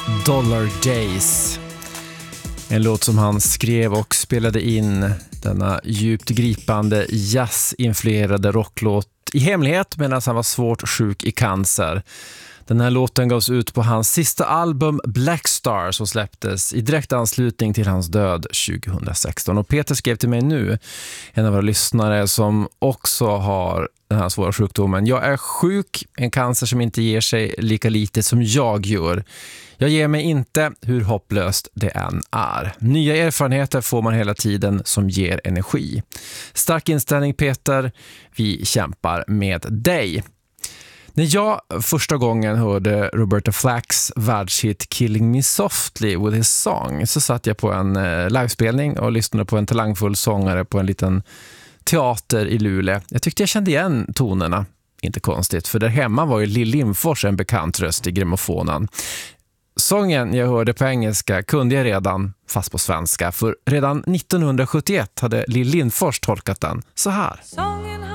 Dollar Days. En låt som han skrev och spelade in, denna djupt gripande jazzinfluerade rocklåt i hemlighet medan han var svårt sjuk i cancer. Den här låten gavs ut på hans sista album Black Star som släpptes i direkt anslutning till hans död 2016. Och Peter skrev till mig nu, en av våra lyssnare som också har den här svåra sjukdomen. Jag är sjuk, en cancer som inte ger sig lika lite som jag gör. Jag ger mig inte hur hopplöst det än är. Nya erfarenheter får man hela tiden som ger energi. Stark inställning Peter, vi kämpar med dig. När jag första gången hörde Roberta Flacks världshit Killing Me Softly with his song så satt jag på en livespelning och lyssnade på en talangfull sångare på en liten teater i Luleå. Jag tyckte jag kände igen tonerna. Inte konstigt, för där hemma var ju Lill Lindfors en bekant röst i grammofonen. Sången jag hörde på engelska kunde jag redan, fast på svenska, för redan 1971 hade Lill Lindfors tolkat den så här.